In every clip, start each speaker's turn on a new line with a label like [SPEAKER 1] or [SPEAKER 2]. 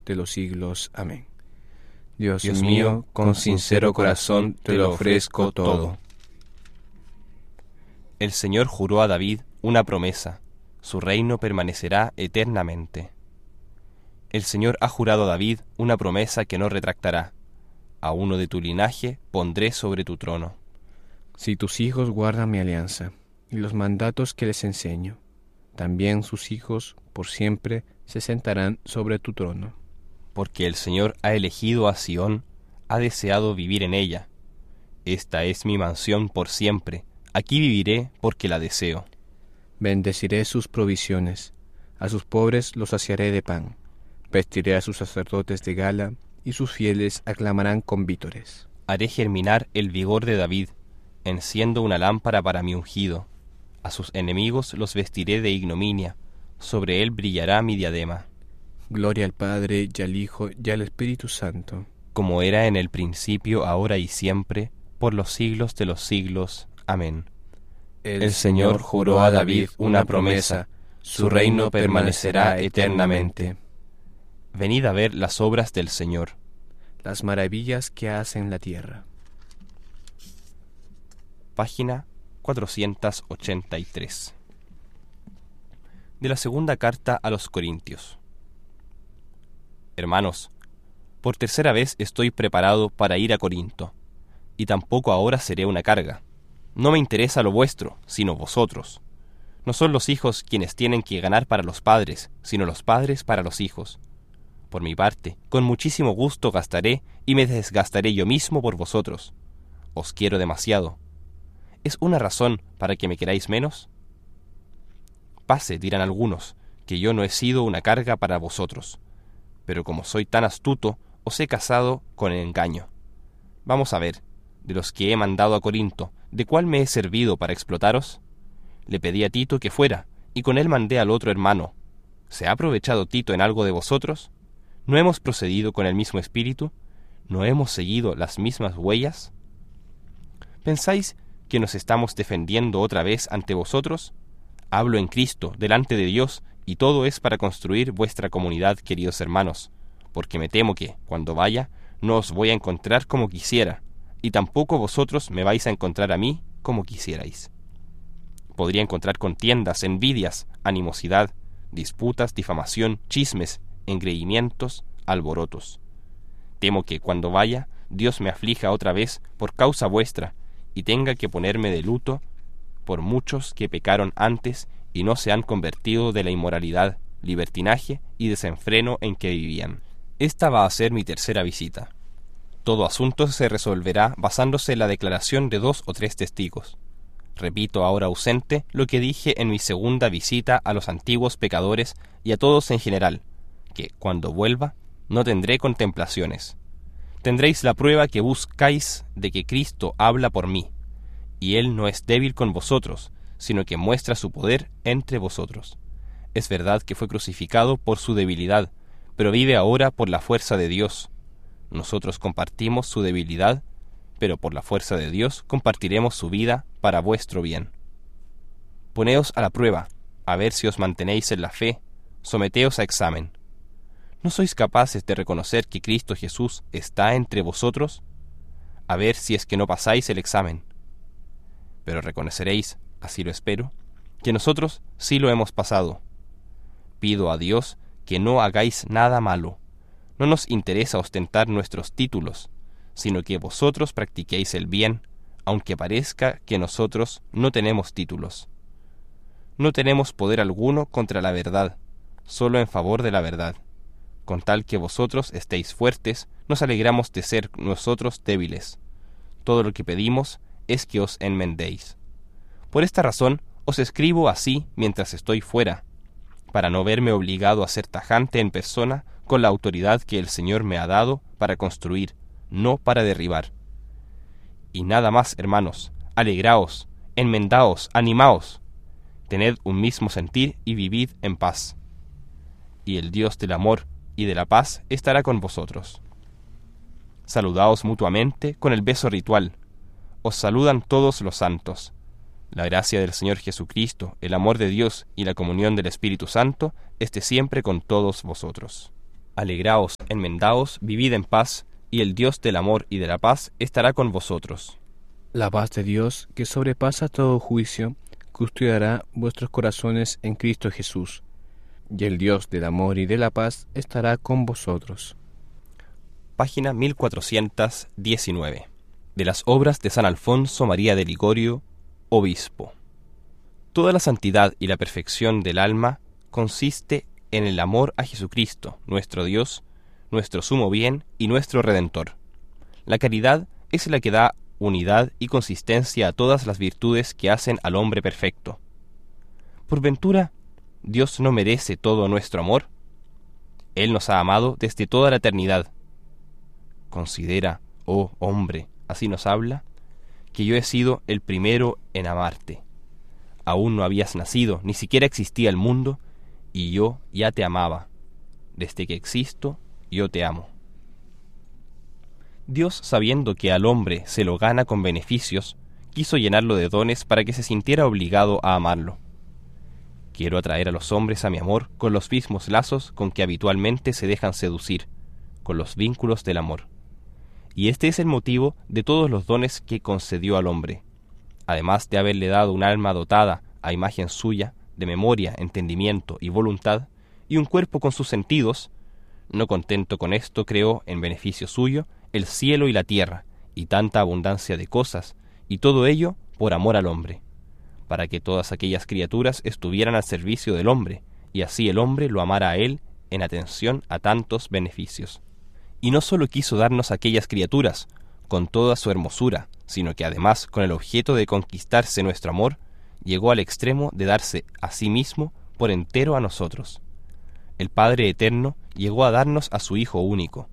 [SPEAKER 1] de los siglos. Amén. Dios mío, con sincero corazón te lo ofrezco todo.
[SPEAKER 2] El Señor juró a David una promesa: su reino permanecerá eternamente. El Señor ha jurado a David una promesa que no retractará: a uno de tu linaje pondré sobre tu trono.
[SPEAKER 1] Si tus hijos guardan mi alianza y los mandatos que les enseño, también sus hijos por siempre se sentarán sobre tu trono.
[SPEAKER 2] Porque el Señor ha elegido a Sión, ha deseado vivir en ella. Esta es mi mansión por siempre, aquí viviré porque la deseo.
[SPEAKER 1] Bendeciré sus provisiones, a sus pobres los saciaré de pan, vestiré a sus sacerdotes de gala, y sus fieles aclamarán con vítores.
[SPEAKER 2] Haré germinar el vigor de David, enciendo una lámpara para mi ungido. A sus enemigos los vestiré de ignominia, sobre él brillará mi diadema.
[SPEAKER 1] Gloria al Padre, y al Hijo, y al Espíritu Santo.
[SPEAKER 2] Como era en el principio, ahora y siempre, por los siglos de los siglos. Amén.
[SPEAKER 1] El Señor juró a David una promesa: su reino permanecerá eternamente.
[SPEAKER 2] Venid a ver las obras del Señor,
[SPEAKER 1] las maravillas que hace en la tierra.
[SPEAKER 2] Página 483. De la segunda carta a los Corintios. Hermanos, por tercera vez estoy preparado para ir a Corinto, y tampoco ahora seré una carga. No me interesa lo vuestro, sino vosotros. No son los hijos quienes tienen que ganar para los padres, sino los padres para los hijos. Por mi parte, con muchísimo gusto gastaré y me desgastaré yo mismo por vosotros. Os quiero demasiado. ¿Es una razón para que me queráis menos? Pase, dirán algunos, que yo no he sido una carga para vosotros. Pero como soy tan astuto, os he casado con el engaño. Vamos a ver, de los que he mandado a Corinto, ¿de cuál me he servido para explotaros? Le pedí a Tito que fuera, y con él mandé al otro hermano. ¿Se ha aprovechado Tito en algo de vosotros? ¿No hemos procedido con el mismo espíritu? ¿No hemos seguido las mismas huellas? ¿Pensáis que nos estamos defendiendo otra vez ante vosotros? Hablo en Cristo, delante de Dios, y todo es para construir vuestra comunidad, queridos hermanos, porque me temo que, cuando vaya, no os voy a encontrar como quisiera, y tampoco vosotros me vais a encontrar a mí como quisierais. Podría encontrar contiendas, envidias, animosidad, disputas, difamación, chismes, engreimientos, alborotos. Temo que, cuando vaya, Dios me aflija otra vez por causa vuestra, y tenga que ponerme de luto por muchos que pecaron antes y no se han convertido de la inmoralidad, libertinaje y desenfreno en que vivían. Esta va a ser mi tercera visita. Todo asunto se resolverá basándose en la declaración de 2 o 3 testigos. Repito ahora ausente lo que dije en mi segunda visita a los antiguos pecadores y a todos en general, que, cuando vuelva, no tendré contemplaciones. Tendréis la prueba que buscáis de que Cristo habla por mí, y Él no es débil con vosotros, sino que muestra su poder entre vosotros. Es verdad que fue crucificado por su debilidad, pero vive ahora por la fuerza de Dios. Nosotros compartimos su debilidad, pero por la fuerza de Dios compartiremos su vida para vuestro bien. Poneos a la prueba, a ver si os mantenéis en la fe, someteos a examen. ¿No sois capaces de reconocer que Cristo Jesús está entre vosotros? A ver si es que no pasáis el examen. Pero reconoceréis, así lo espero, que nosotros sí lo hemos pasado. Pido a Dios que no hagáis nada malo. No nos interesa ostentar nuestros títulos, sino que vosotros practiquéis el bien, aunque parezca que nosotros no tenemos títulos. No tenemos poder alguno contra la verdad, solo en favor de la verdad. Con tal que vosotros estéis fuertes, nos alegramos de ser nosotros débiles. Todo lo que pedimos es que os enmendéis. Por esta razón os escribo así mientras estoy fuera, para no verme obligado a ser tajante en persona con la autoridad que el Señor me ha dado para construir, no para derribar. Y nada más, hermanos, alegraos, enmendaos, animaos, tened un mismo sentir y vivid en paz. Y el Dios del amor y de la paz estará con vosotros. Saludaos mutuamente con el beso ritual. Os saludan todos los santos. La gracia del Señor Jesucristo, el amor de Dios y la comunión del Espíritu Santo esté siempre con todos vosotros. Alegraos, enmendaos, vivid en paz, y el Dios del amor y de la paz estará con vosotros.
[SPEAKER 1] La paz de Dios, que sobrepasa todo juicio, custodiará vuestros corazones en Cristo Jesús, y el Dios del amor y de la paz estará con vosotros.
[SPEAKER 2] Página 1419. De las obras de San Alfonso María de Ligorio, obispo. Toda la santidad y la perfección del alma consiste en el amor a Jesucristo, nuestro Dios, nuestro sumo bien y nuestro Redentor. La caridad es la que da unidad y consistencia a todas las virtudes que hacen al hombre perfecto. Por ventura, ¿Dios no merece todo nuestro amor? Él nos ha amado desde toda la eternidad. Considera, oh hombre, así nos habla, que yo he sido el primero en amarte. Aún no habías nacido, ni siquiera existía el mundo, y yo ya te amaba. Desde que existo, yo te amo. Dios, sabiendo que al hombre se lo gana con beneficios, quiso llenarlo de dones para que se sintiera obligado a amarlo. Quiero atraer a los hombres a mi amor con los mismos lazos con que habitualmente se dejan seducir, con los vínculos del amor. Y este es el motivo de todos los dones que concedió al hombre. Además de haberle dado un alma dotada a imagen suya, de memoria, entendimiento y voluntad, y un cuerpo con sus sentidos, no contento con esto creó, en beneficio suyo, el cielo y la tierra, y tanta abundancia de cosas, y todo ello por amor al hombre, para que todas aquellas criaturas estuvieran al servicio del hombre, y así el hombre lo amara a él en atención a tantos beneficios. Y no sólo quiso darnos aquellas criaturas, con toda su hermosura, sino que además, con el objeto de conquistarse nuestro amor, llegó al extremo de darse a sí mismo por entero a nosotros. El Padre Eterno llegó a darnos a su Hijo único.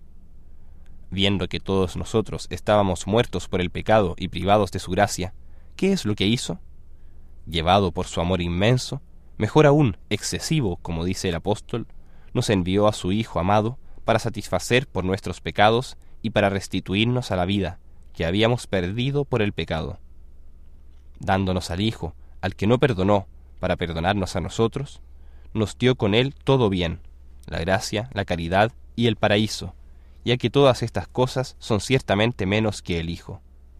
[SPEAKER 2] Viendo que todos nosotros estábamos muertos por el pecado y privados de su gracia, ¿qué es lo que hizo? Llevado por su amor inmenso, mejor aún, excesivo, como dice el apóstol, nos envió a su Hijo amado para satisfacer por nuestros pecados y para restituirnos a la vida que habíamos perdido por el pecado. Dándonos al Hijo, al que no perdonó, para perdonarnos a nosotros, nos dio con él todo bien, la gracia, la caridad y el paraíso, ya que todas estas cosas son ciertamente menos que el Hijo.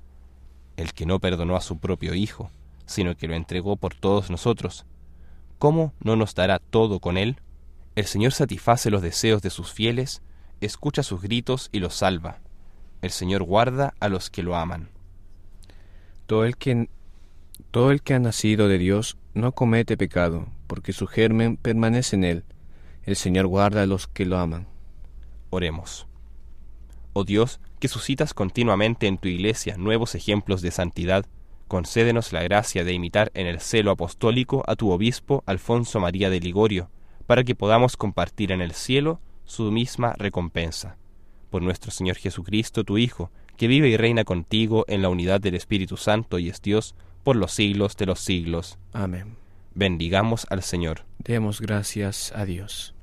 [SPEAKER 2] El que no perdonó a su propio Hijo, sino que lo entregó por todos nosotros, ¿cómo no nos dará todo con él? El Señor satisface los deseos de sus fieles, escucha sus gritos y los salva. El Señor guarda a los que lo aman.
[SPEAKER 1] Todo el que ha nacido de Dios no comete pecado, porque su germen permanece en él. El Señor guarda a los que lo aman.
[SPEAKER 2] Oremos. Oh Dios, que suscitas continuamente en tu Iglesia nuevos ejemplos de santidad, concédenos la gracia de imitar en el celo apostólico a tu obispo Alfonso María de Ligorio, para que podamos compartir en el cielo su misma recompensa. Por nuestro Señor Jesucristo, tu Hijo, que vive y reina contigo en la unidad del Espíritu Santo y es Dios, por los siglos de los siglos.
[SPEAKER 1] Amén.
[SPEAKER 2] Bendigamos al Señor.
[SPEAKER 1] Demos gracias a Dios.